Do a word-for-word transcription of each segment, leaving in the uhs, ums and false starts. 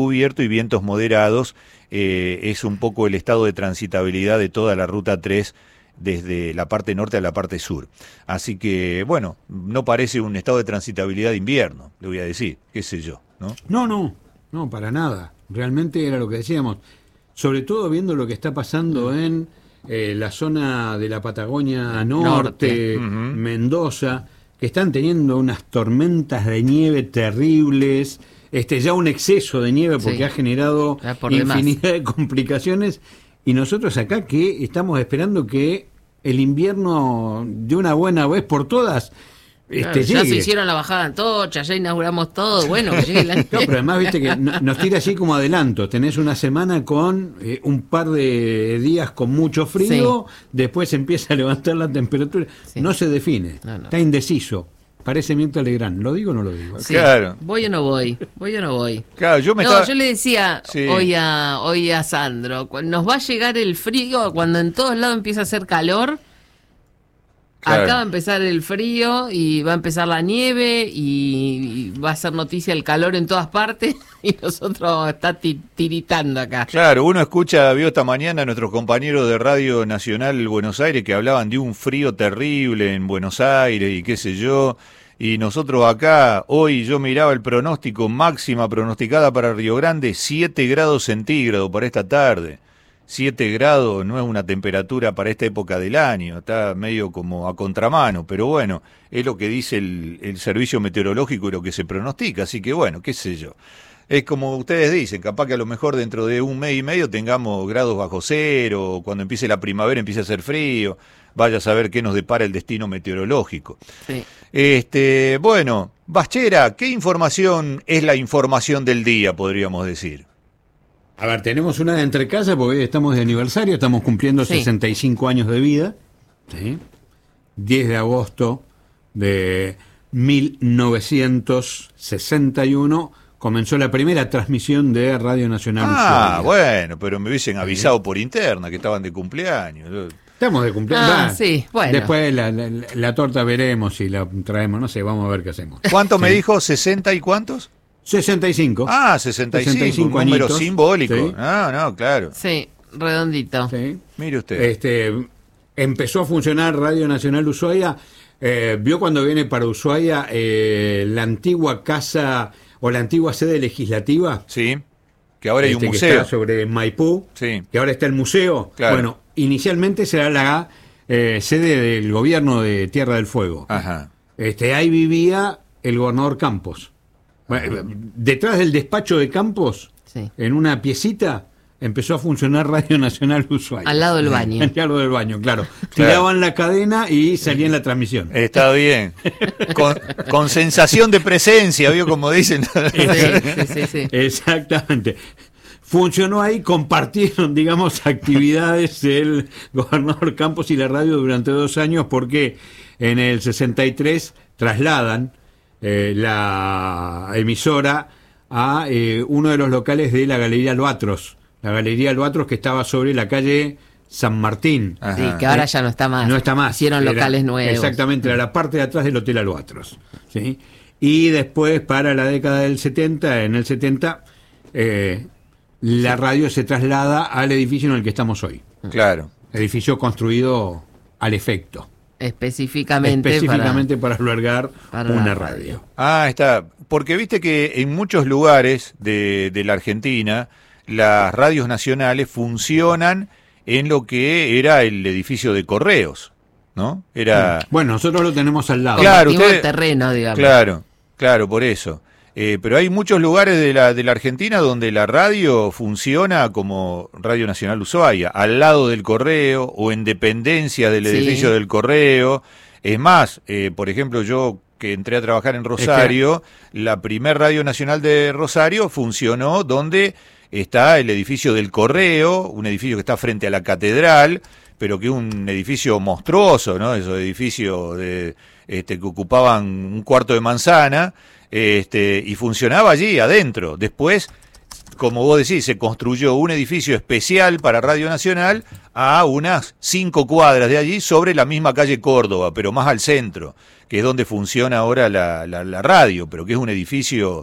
cubierto y vientos moderados. Eh, es un poco el estado de transitabilidad de toda la Ruta tres desde la parte norte a la parte sur. Así que, bueno, no parece un estado de transitabilidad de invierno, le voy a decir, qué sé yo, ¿no? No, no, no, para nada. Realmente era lo que decíamos. Sobre todo viendo lo que está pasando en eh, la zona de la Patagonia Norte, norte. Uh-huh. Mendoza, que están teniendo unas tormentas de nieve terribles, este ya un exceso de nieve porque sí. ha generado infinidad demás. de complicaciones, y nosotros acá que estamos esperando que el invierno de una buena vez por todas este, claro, ya llegue. se hicieron la bajada en Antorcha, ya inauguramos todo, bueno, que llegue la No, pero además viste que no, nos tira así como adelanto. Tenés una semana con eh, un par de días con mucho frío, sí. Después empieza a levantar la temperatura, sí. No se define, no, no. Está indeciso. Parece Mirta Legrand, ¿lo digo o no lo digo? Sí. Claro. ¿Voy o no voy? ¿Voy o no voy? Claro, yo me No, estaba... yo le decía sí. hoy a hoy a Sandro, nos va a llegar el frío cuando en todos lados empieza a hacer calor. Claro. Acá va a empezar el frío y va a empezar la nieve y, y va a ser noticia el calor en todas partes y nosotros está tiritando acá. Claro, uno escucha, vio esta mañana a nuestros compañeros de Radio Nacional Buenos Aires que hablaban de un frío terrible en Buenos Aires y qué sé yo, y nosotros acá, hoy yo miraba el pronóstico, máxima pronosticada para Río Grande, siete grados centígrados para esta tarde. siete grados no es una temperatura para esta época del año, está medio como a contramano, pero bueno, es lo que dice el, el servicio meteorológico y lo que se pronostica, así que bueno, qué sé yo. Es como ustedes dicen, capaz que a lo mejor dentro de un mes y medio tengamos grados bajo cero, cuando empiece la primavera empiece a hacer frío, vaya a saber qué nos depara el destino meteorológico. Sí. Este, bueno, Baschera, ¿qué información es la información del día, podríamos decir? A ver, tenemos una de entre casa porque hoy estamos de aniversario, estamos cumpliendo sí. sesenta y cinco años de vida, ¿sí? diez de agosto de mil novecientos sesenta y uno comenzó la primera transmisión de Radio Nacional Ah, Ushuaia. Bueno, pero me hubiesen avisado ¿Sí? por interna que estaban de cumpleaños. Estamos de cumpleaños. Ah, ah, sí, bueno. Después la, la, la torta veremos si la traemos, no sé, vamos a ver qué hacemos. ¿Cuánto ¿Sí? me dijo? ¿sesenta y cuántos? sesenta y cinco. Ah, sesenta y cinco, sesenta y cinco un número añitos, simbólico. ¿sí? Ah, no, claro. Sí, redondito. Sí. Mire usted. Este, empezó a funcionar Radio Nacional Ushuaia. Eh, ¿Vio cuando viene para Ushuaia eh, la antigua casa o la antigua sede legislativa? Sí, que ahora hay este, un que museo. Está sobre Maipú, sí. Que ahora está el museo. Claro. Bueno, inicialmente será la eh, sede del gobierno de Tierra del Fuego. Ajá. Este, ahí vivía el gobernador Campos. Bueno, detrás del despacho de Campos, sí. En una piecita, empezó a funcionar Radio Nacional Ushuaia. Al lado del baño. Al lado del baño, claro. claro. Tiraban la cadena y salía en la transmisión. Está bien. Con, con sensación de presencia, ¿vio como dicen? Sí, sí, sí, sí. Exactamente. Funcionó ahí, compartieron, digamos, actividades el gobernador Campos y la radio durante dos años porque en el sesenta y tres trasladan eh, la emisora a eh, uno de los locales de la Galería Albatros. La Galería Albatros que estaba sobre la calle San Martín. Ajá. Sí, que ahora ya no está más. No está más. Hicieron era, locales nuevos. Exactamente, era la parte de atrás del Hotel Albatros. ¿Sí? Y después, para la década del setenta, en el setenta, eh, la radio se traslada al edificio en el que estamos hoy. Claro. Edificio construido al efecto. Específicamente, Específicamente para, para albergar para una radio. radio. Ah, está. Porque viste que en muchos lugares de, de la Argentina las radios nacionales funcionan en lo que era el edificio de correos, ¿no? Era. Bueno, nosotros lo tenemos al lado. Claro, usted, el terreno, digamos. Claro, claro, por eso. Eh, pero hay muchos lugares de la, de la Argentina donde la radio funciona como Radio Nacional Ushuaia, al lado del correo o en dependencia del sí. edificio del correo. Es más, eh, por ejemplo, yo que entré a trabajar en Rosario, es que... la primer Radio Nacional de Rosario funcionó donde está el edificio del correo, un edificio que está frente a la catedral, pero que es un edificio monstruoso, ¿no? Esos edificios de, este, que ocupaban un cuarto de manzana. Este, y funcionaba allí adentro. Después, como vos decís, se construyó un edificio especial para Radio Nacional a unas cinco cuadras de allí, sobre la misma calle Córdoba, pero más al centro, que es donde funciona ahora la, la, la radio, pero que es un edificio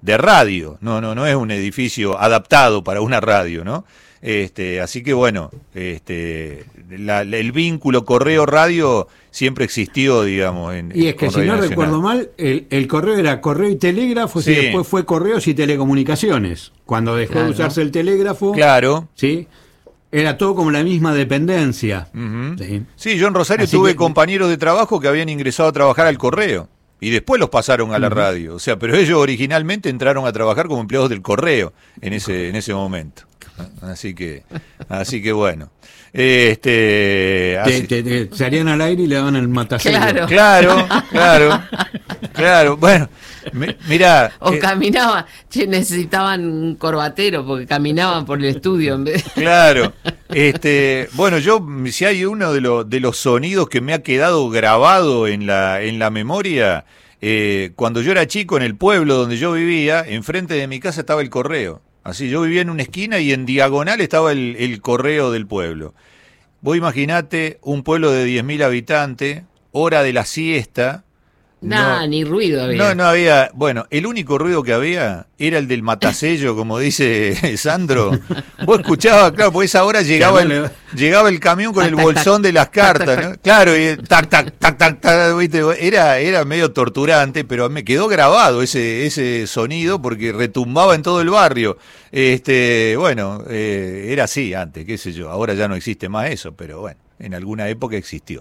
de radio, no, no, no es un edificio adaptado para una radio, ¿no? Este, así que bueno, este, la, el vínculo correo-radio siempre existió, digamos. En, y es que si no recuerdo mal, el, el correo era correo y telégrafo, sí. Y después fue correos y telecomunicaciones. Cuando dejó claro. de usarse el telégrafo, claro, sí, era todo como la misma dependencia. Uh-huh. Sí. sí, yo en Rosario así tuve que... compañeros de trabajo que habían ingresado a trabajar al correo. Y después los pasaron a la uh-huh. radio. O sea, pero ellos originalmente entraron a trabajar como empleados del correo en ese, en ese momento. Así que, así que bueno. Este, así... Te, te, te salían al aire y le daban el matasello. Claro, claro, claro, claro. Bueno, mi, mirá. O eh, caminaban, che, necesitaban un corbatero porque caminaban por el estudio en vez. Claro. Este, bueno, yo, si hay uno de los de los sonidos que me ha quedado grabado en la en la memoria, eh, cuando yo era chico en el pueblo donde yo vivía, enfrente de mi casa estaba el correo. Así, yo vivía en una esquina y en diagonal estaba el, el correo del pueblo. Vos imaginate un pueblo de diez mil habitantes, hora de la siesta. Nah, no, ni ruido había. No, no había. Bueno, el único ruido que había era el del matasello, como dice Sandro. Vos escuchabas, claro, por esa hora llegaba el, llegaba el camión con tac, el bolsón tac, de las cartas, tac, tac, ¿no? Claro, y tac, tac, tac, tac, tac, ¿viste? Era, era medio torturante, pero me quedó grabado ese, ese sonido porque retumbaba en todo el barrio. Este, bueno, eh, era así antes, qué sé yo. Ahora ya no existe más eso, pero bueno, en alguna época existió.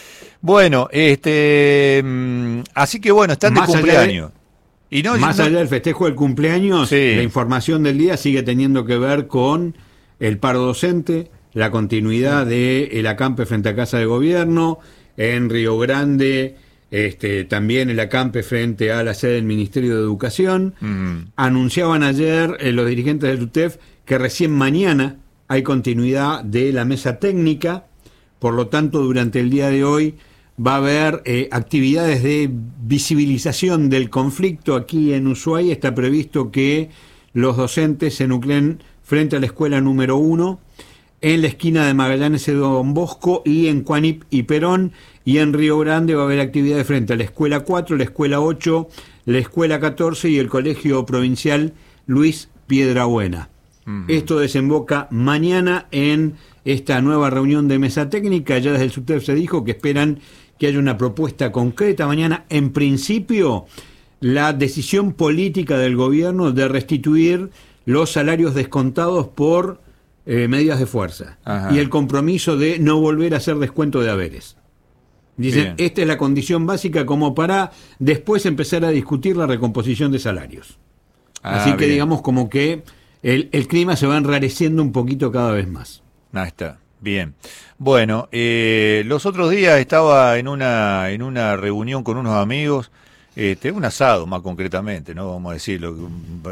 Bueno, este, así que bueno, están de cumpleaños. De, y no, más no, allá del festejo del cumpleaños, sí. La información del día sigue teniendo que ver con el paro docente, la continuidad de el acampe frente a Casa de Gobierno, en Río Grande, este, también el acampe frente a la sede del Ministerio de Educación. Mm. Anunciaban ayer eh, los dirigentes del U T E F que recién mañana hay continuidad de la mesa técnica, por lo tanto, durante el día de hoy va a haber eh, actividades de visibilización del conflicto aquí en Ushuaia. Está previsto que los docentes se nucleen frente a la escuela número uno, en la esquina de Magallanes y Don Bosco, y en Juanip y Perón, y en Río Grande va a haber actividades frente a la escuela cuatro, la escuela ocho, la escuela catorce y el colegio provincial Luis Piedrabuena. Uh-huh. Esto desemboca mañana en esta nueva reunión de mesa técnica. Ya desde el S U T E F se dijo que esperan que haya una propuesta concreta mañana. En principio, la decisión política del gobierno de restituir los salarios descontados por eh, medidas de fuerza. Ajá. Y el compromiso de no volver a hacer descuento de haberes. Dicen, bien, esta es la condición básica como para después empezar a discutir la recomposición de salarios. Ah, Así que bien, digamos como que el, el clima se va enrareciendo un poquito cada vez más. Ahí está, bien. Bueno, eh, los otros días estaba en una en una reunión con unos amigos, este, un asado más concretamente, no vamos a decir lo,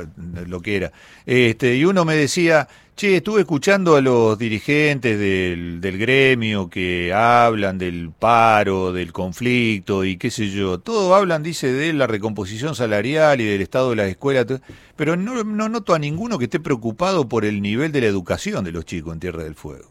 lo que era, este, y uno me decía, che, estuve escuchando a los dirigentes del, del gremio que hablan del paro, del conflicto y qué sé yo, todos hablan, dice, de la recomposición salarial y del estado de las escuelas, pero no, no noto a ninguno que esté preocupado por el nivel de la educación de los chicos en Tierra del Fuego.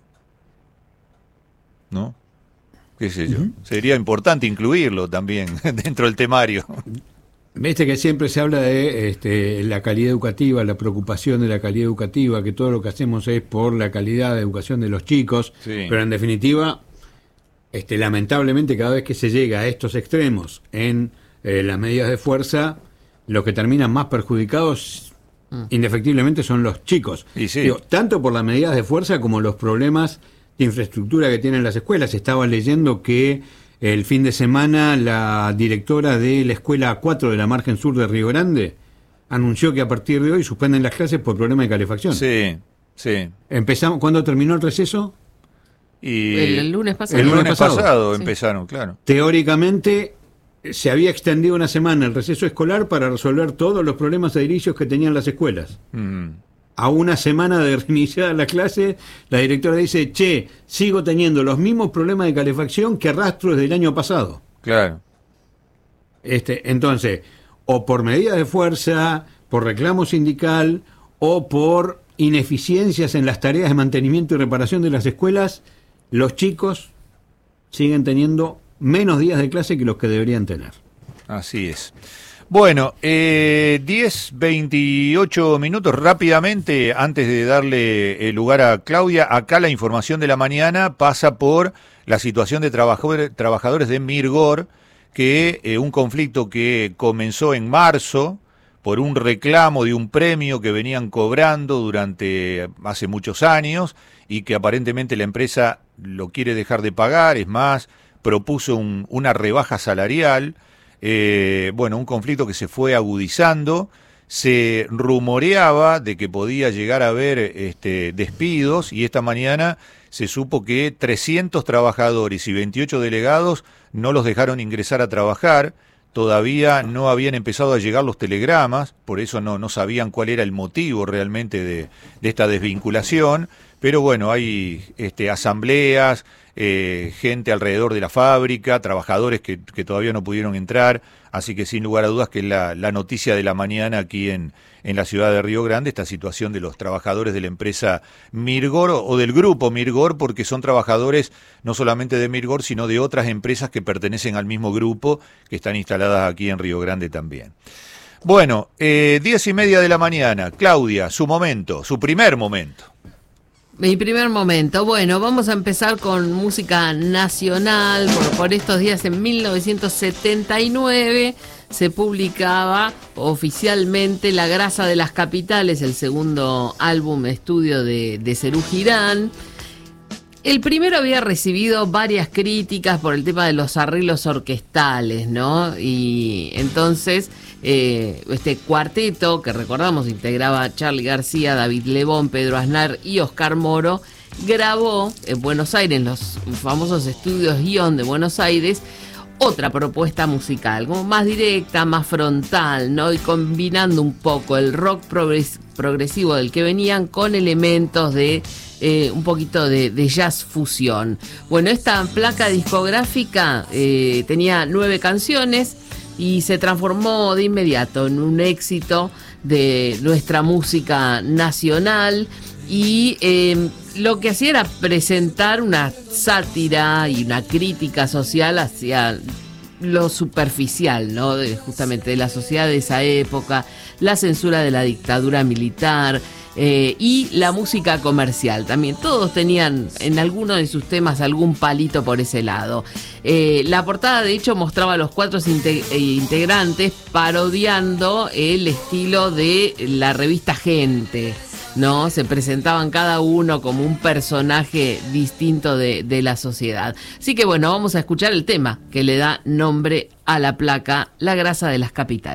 ¿No? Qué sé yo. Uh-huh. Sería importante incluirlo también dentro del temario. Viste que siempre se habla de este, la calidad educativa, la preocupación de la calidad educativa, que todo lo que hacemos es por la calidad de educación de los chicos, sí, pero en definitiva, este, lamentablemente cada vez que se llega a estos extremos en eh, las medidas de fuerza, los que terminan más perjudicados mm. indefectiblemente son los chicos. Y sí. Digo, tanto por las medidas de fuerza como los problemas de infraestructura que tienen las escuelas. Estaba leyendo que el fin de semana la directora de la escuela cuatro de la margen sur de Río Grande anunció que a partir de hoy suspenden las clases por problemas de calefacción. Sí, sí. Empezamos, ¿cuándo terminó el receso? Y el, el lunes pasado. El lunes pasado, pasado sí, empezaron, claro. Teóricamente se había extendido una semana el receso escolar para resolver todos los problemas edilicios que tenían las escuelas. Mm. A una semana de reiniciar la clase, la directora dice, che, sigo teniendo los mismos problemas de calefacción que arrastro desde el año pasado. Claro. Este, entonces, o por medidas de fuerza, por reclamo sindical, o por ineficiencias en las tareas de mantenimiento y reparación de las escuelas, los chicos siguen teniendo menos días de clase que los que deberían tener. Así es. Bueno, eh, diez, veintiocho minutos rápidamente, antes de darle el lugar a Claudia, acá la información de la mañana pasa por la situación de trabajadores, trabajadores de Mirgor, que eh, un conflicto que comenzó en marzo por un reclamo de un premio que venían cobrando durante hace muchos años y que aparentemente la empresa lo quiere dejar de pagar, es más, propuso un, una rebaja salarial. Eh, bueno, un conflicto que se fue agudizando, se rumoreaba de que podía llegar a haber este, despidos, y esta mañana se supo que trescientos trabajadores y veintiocho delegados no los dejaron ingresar a trabajar. Todavía no habían empezado a llegar los telegramas, por eso no, no sabían cuál era el motivo realmente de, de esta desvinculación, pero bueno, hay este, asambleas, Eh, gente alrededor de la fábrica, trabajadores que, que todavía no pudieron entrar, así que sin lugar a dudas que es la, la noticia de la mañana aquí en, en la ciudad de Río Grande, esta situación de los trabajadores de la empresa Mirgor o del grupo Mirgor, porque son trabajadores no solamente de Mirgor, sino de otras empresas que pertenecen al mismo grupo, que están instaladas aquí en Río Grande también. Bueno, eh, diez y media de la mañana, Claudia, su momento, su primer momento. Mi primer momento. Bueno, vamos a empezar con música nacional. Por, por estos días, en mil novecientos setenta y nueve, se publicaba oficialmente La Grasa de las Capitales, el segundo álbum estudio de, de Serú Girán. El primero había recibido varias críticas por el tema de los arreglos orquestales, ¿no? Y entonces eh, este cuarteto, que recordamos integraba Charly García, David Lebón, Pedro Aznar y Oscar Moro, grabó en Buenos Aires, en los famosos estudios Guión de Buenos Aires, otra propuesta musical, como más directa, más frontal, ¿no? Y combinando un poco el rock progres- progresivo del que venían con elementos de eh, un poquito de, de jazz fusión. Bueno, esta placa discográfica eh, tenía nueve canciones y se transformó de inmediato en un éxito de nuestra música nacional. Y eh, lo que hacía era presentar una sátira y una crítica social hacia lo superficial, ¿no? De, justamente de la sociedad de esa época, la censura de la dictadura militar eh, y la música comercial también. Todos tenían en alguno de sus temas algún palito por ese lado. Eh, la portada, de hecho, mostraba a los cuatro integ- integrantes parodiando el estilo de la revista Gente, ¿no? Se presentaban cada uno como un personaje distinto de, de la sociedad. Así que bueno, vamos a escuchar el tema que le da nombre a la placa, La Grasa de las Capitales.